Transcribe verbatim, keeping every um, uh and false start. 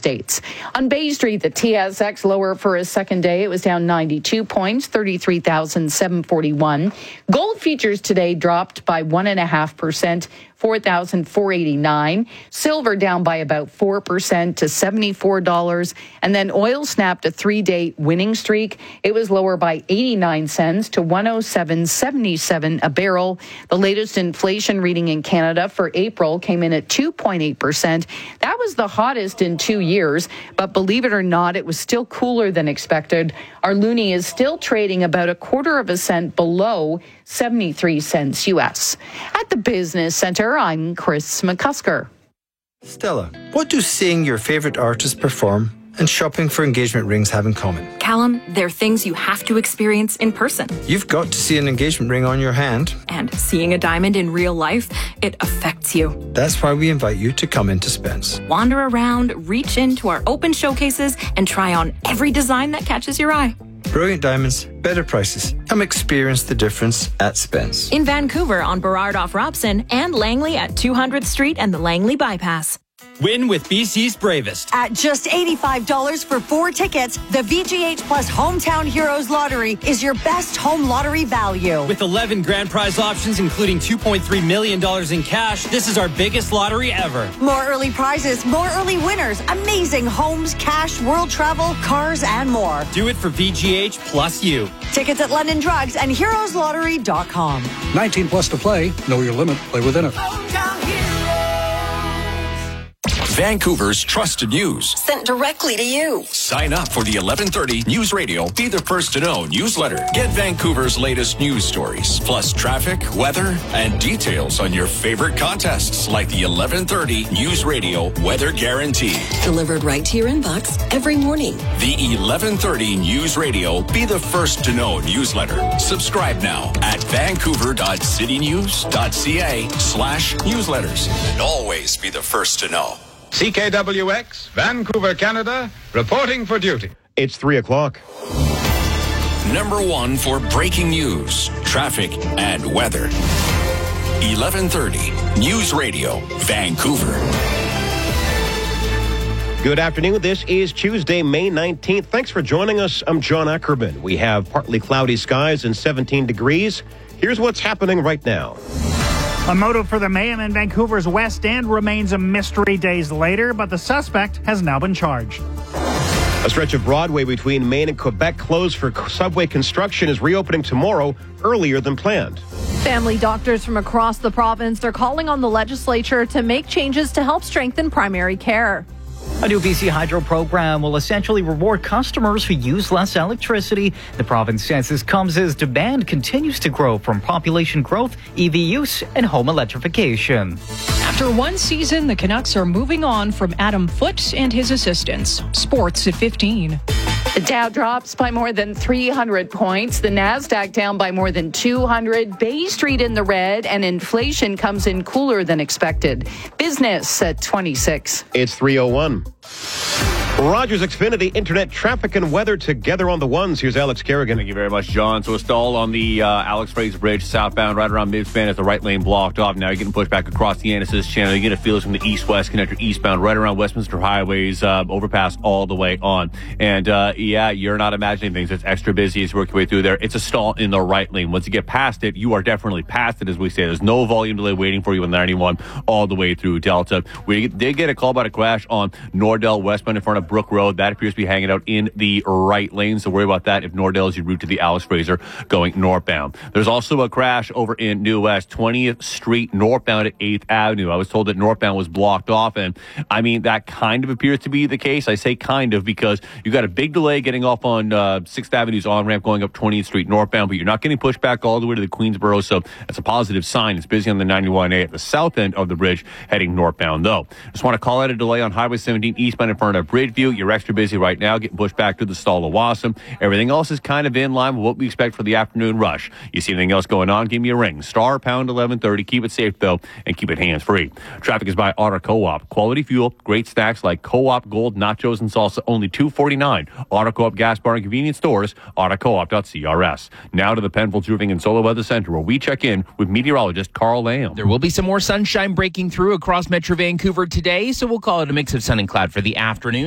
States. On Bay Street, the T S X lower for a second day. It was down ninety-two points, thirty-three thousand seven hundred forty-one. Gold futures today dropped by one point five percent. four thousand four hundred eighty-nine. Silver down by about four percent to seventy-four dollars. And then oil snapped a three-day winning streak. It was lower by eighty-nine cents to one oh seven seventy-seven a barrel. The latest inflation reading in Canada for April came in at two point eight percent. That was the hottest in two years. But believe it or not, it was still cooler than expected. Our loonie is still trading about a quarter of a cent below seventy-three cents U S. At the Business Center, I'm Chris McCusker. Stella, what do seeing your favorite artist perform and shopping for engagement rings have in common? Callum, they're things you have to experience in person. You've got to see an engagement ring on your hand. And seeing a diamond in real life, it affects you. That's why we invite you to come into Spence. Wander around, reach into our open showcases, and try on every design that catches your eye. Brilliant diamonds, better prices. Come experience the difference at Spence. In Vancouver on Burrard off Robson and Langley at two hundredth Street and the Langley Bypass. Win with B C's Bravest. At just eighty-five dollars for four tickets, the V G H Plus Hometown Heroes Lottery is your best home lottery value. With eleven grand prize options, including two point three million dollars in cash, this is our biggest lottery ever. More early prizes, more early winners, amazing homes, cash, world travel, cars, and more. Do it for V G H plus you. Tickets at London Drugs and heroes lottery dot com. nineteen plus to play. Know your limit. Play within it. Vancouver's trusted news. Sent directly to you. Sign up for the eleven thirty News Radio Be the First to Know newsletter. Get Vancouver's latest news stories, plus traffic, weather, and details on your favorite contests like the eleven thirty News Radio Weather Guarantee. Delivered right to your inbox every morning. The eleven thirty News Radio Be the First to Know newsletter. Subscribe now at vancouver.citynews.ca slash newsletters. And always be the first to know. C K W X, Vancouver, Canada, reporting for duty. It's three o'clock. Number one for breaking news, traffic, and weather. eleven thirty News Radio, Vancouver. Good afternoon. This is Tuesday, May nineteenth. Thanks for joining us. I'm John Ackerman. We have partly cloudy skies and seventeen degrees. Here's what's happening right now. A motive for the mayhem in Vancouver's West End remains a mystery days later, but the suspect has now been charged. A stretch of Broadway between Maine and Quebec closed for subway construction is reopening tomorrow, earlier than planned. Family doctors from across the province are calling on the legislature to make changes to help strengthen primary care. A new B C Hydro program will essentially reward customers who use less electricity. The province says this comes as demand continues to grow from population growth, E V use, and home electrification. After one season, the Canucks are moving on from Adam Foote and his assistants. Sports at fifteen. The Dow drops by more than three hundred points. The Nasdaq down by more than two hundred. Bay Street in the red, and inflation comes in cooler than expected. Business at twenty-six. It's three oh one. Rogers Xfinity Internet traffic and weather together on the ones. Here's Alex Kerrigan. Thank you very much, John. So a stall on the uh, Alex Fraser Bridge southbound right around mid-span as the right lane blocked off. Now you're getting pushed back across the Annis's Channel. You're going to feel this from the east-west connector eastbound right around Westminster Highways uh, overpass all the way on. And uh, yeah, you're not imagining things. It's extra busy as you work your way through there. It's a stall in the right lane. Once you get past it, you are definitely past it, as we say. There's no volume delay waiting for you on ninety-one all the way through Delta. We did get a call about a crash on Nordell westbound in front of Brook Road. That appears to be hanging out in the right lane, so worry about that if Nordell is your route to the Alex Fraser going northbound. There's also a crash over in New West, twentieth Street northbound at eighth Avenue. I was told that northbound was blocked off, and I mean, that kind of appears to be the case. I say kind of because you got a big delay getting off on uh, sixth Avenue's on-ramp going up twentieth Street northbound, but you're not getting pushed back all the way to the Queensboro, so that's a positive sign. It's busy on the ninety-one A at the south end of the bridge heading northbound, though. Just want to call out a delay on Highway seventeen eastbound in front of Bridgeview. You're extra busy right now, getting pushed back to the stall of Wassam. Everything else is kind of in line with what we expect for the afternoon rush. You see anything else going on, give me a ring. Star pound eleven thirty. Keep it safe, though, and keep it hands-free. Traffic is by Auto Co-op. Quality fuel, great snacks like Co-op Gold, nachos, and salsa, only two forty-nine. Auto Co-op gas bar and convenience stores, auto co op dot c r s. Now to the Penfolds Roofing and Solar Weather Center, where we check in with meteorologist Carl Lamb. There will be some more sunshine breaking through across Metro Vancouver today, so we'll call it a mix of sun and cloud for the afternoon.